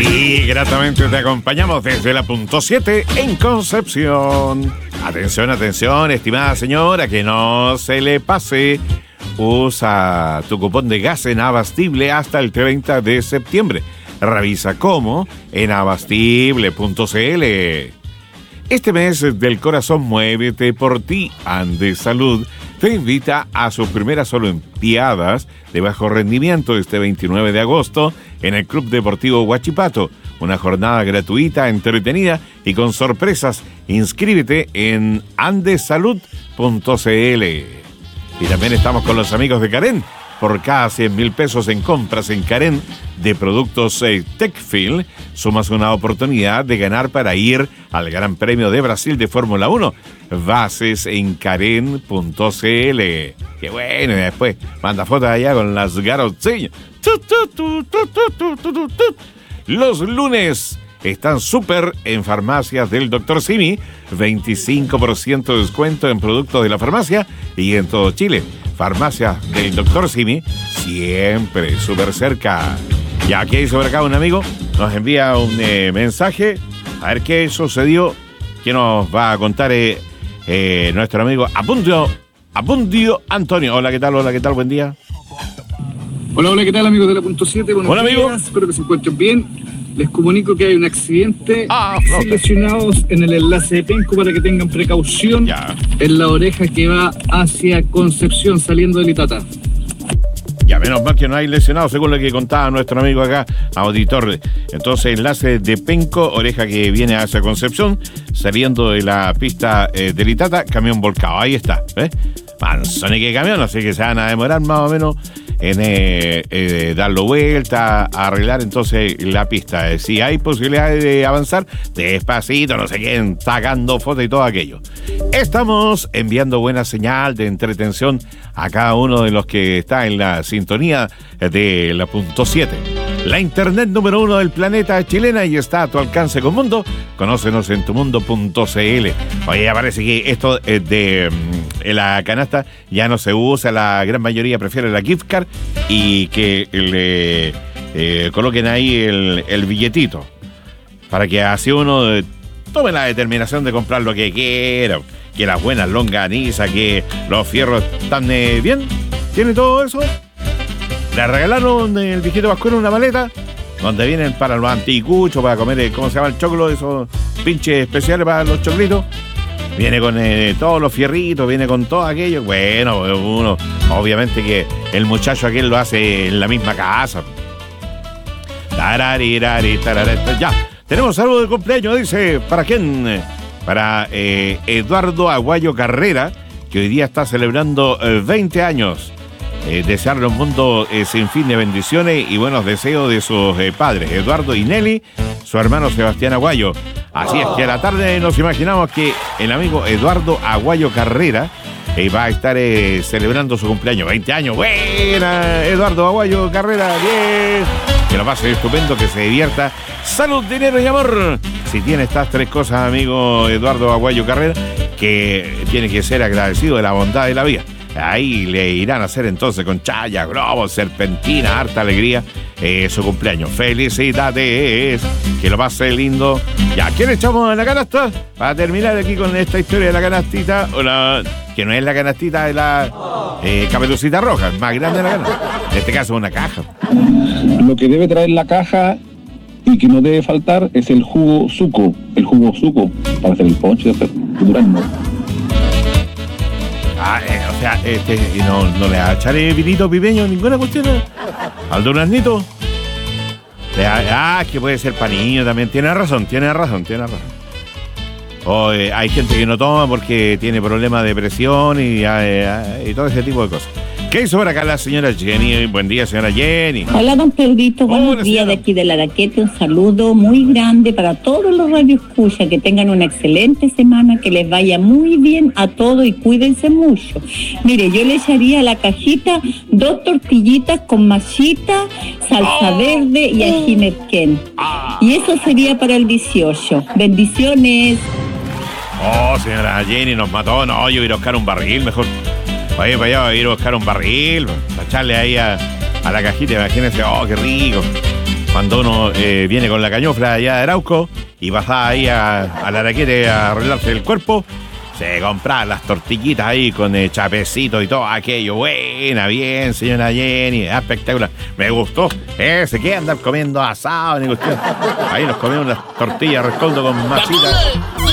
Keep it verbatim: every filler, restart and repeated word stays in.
Sí, gratamente te acompañamos desde la punto siete en Concepción. Atención, atención, estimada señora, que no se le pase. Usa tu cupón de gas en Abastible hasta el treinta de septiembre. Revisa cómo en abastible punto cl. Este mes del corazón, muévete por ti. Andes Salud te invita a sus primeras Olimpiadas de bajo rendimiento este veintinueve de agosto en el Club Deportivo Huachipato. Una jornada gratuita, entretenida y con sorpresas. Inscríbete en andes salud punto cl. Y también estamos con los amigos de Carén. Por cada cien mil pesos en compras en Carén de productos eh, Techfield, sumas una oportunidad de ganar para ir al Gran Premio de Brasil de Fórmula uno. Bases en carén punto cl. Qué bueno, y después manda fotos allá con las garotillas. Los lunes están súper en farmacias del doctor Simi. veinticinco por ciento de descuento en productos de la farmacia y en todo Chile. Farmacia del doctor Simi, siempre súper cerca. Y aquí hay sobre acá un amigo, nos envía un eh, mensaje. A ver qué sucedió, que nos va a contar eh, eh, nuestro amigo Abundio, Abundio Antonio. Hola, ¿qué tal? Hola, ¿qué tal? Buen día. Hola, hola, ¿qué tal, amigos de la punto siete? Buenos hola, días, amigo. Espero que se encuentren bien. Les comunico que hay un accidente, ah, sin lesionados en el enlace de Penco para que tengan precaución ya. En la oreja que va hacia Concepción saliendo de Litata. Ya, menos mal que no hay lesionados, según lo que contaba nuestro amigo acá, auditor. Entonces, enlace de Penco, oreja que viene hacia Concepción, saliendo de la pista eh, de Litata, camión volcado. Ahí está, ¿ves? Manzoni que camión, así que se van a demorar más o menos en eh, eh, darlo vuelta, a arreglar entonces la pista. Eh, si hay posibilidades de avanzar, despacito, no se queden sacando fotos y todo aquello. Estamos enviando buena señal de entretención a cada uno de los que está en la sintonía de la punto siete. La internet número uno del planeta chilena y está a tu alcance con Mundo. Conócenos en tumundo punto cl. Oye, parece que esto eh, de eh, la canasta ya no se usa, la gran mayoría prefiere la gift card y que le eh, coloquen ahí el, el billetito para que así uno eh, tome la determinación de comprar lo que quiera, que las buenas longanizas, que los fierros están eh, bien, tiene todo eso. Le regalaron el viejito Vascuero una maleta donde vienen para los anticuchos, para comer, ¿cómo se llama el choclo? Esos pinches especiales para los choclitos. Viene con eh, todos los fierritos, viene con todo aquello. Bueno, uno, obviamente que el muchacho aquel lo hace en la misma casa. Ya, tenemos saludo de cumpleaños, dice, ¿para quién? Para eh, Eduardo Aguayo Carrera, que hoy día está celebrando eh, veinte años. Eh, desearle un mundo eh, sin fin de bendiciones y buenos deseos de sus eh, padres, Eduardo y Nelly, su hermano Sebastián Aguayo. Así es que a la tarde nos imaginamos que el amigo Eduardo Aguayo Carrera eh, va a estar eh, celebrando su cumpleaños, veinte años. Buena, Eduardo Aguayo Carrera, bien. Que lo pase estupendo, que se divierta. Salud, dinero y amor. Si tiene estas tres cosas, amigo Eduardo Aguayo Carrera, que tiene que ser agradecido de la bondad de la vida. Ahí le irán a hacer entonces con chaya, globos, serpentina, harta alegría eh, su cumpleaños. Felicidades, que lo pase lindo. Ya, ¿quién echamos en la canasta? Para terminar aquí con esta historia de la canastita, o la, que no es la canastita de la eh, caperucita roja, es más grande la canasta. En este caso una caja. Lo que debe traer la caja y que no debe faltar es el jugo suco, el jugo suco para hacer el ponche de durazno. Ah, eh, o sea, este, no, no le va a echar vinito pipeño, ninguna cuestión. ¿eh? Al duraznito. Ah, que puede ser para niños también. Tiene razón, tiene razón, tiene razón. O eh, hay gente que no toma porque tiene problemas de presión y, eh, y todo ese tipo de cosas. ¿Qué hizo por acá la señora Jenny? Buen día, señora Jenny. Hola, don Pedrito. Buenos Hola, días señora. de aquí de la Araquete. Un saludo muy grande para todos los radioescuchas. Que tengan una excelente semana, que les vaya muy bien a todos y cuídense mucho. Mire, yo le echaría a la cajita dos tortillitas con machita, salsa oh. verde y ají merquén. Ah. Y eso sería para el dieciocho. Bendiciones. Oh, señora Jenny, nos mató. No, yo voy a buscar un barril mejor. Vaya para allá, voy a ir a buscar un barril, para echarle ahí a, a la cajita, imagínense, oh, qué rico. cuando uno eh, viene con la cañofla allá de Arauco y bajaba ahí a, a la Araquere a arreglarse el cuerpo, se compraba las tortillitas ahí con eh, chapecito y todo aquello. Buena, bien, señora Jenny, espectacular. Me gustó. Ese que andar comiendo asado, ni cuestión. Ahí nos comemos unas tortillas rescoldo con masita.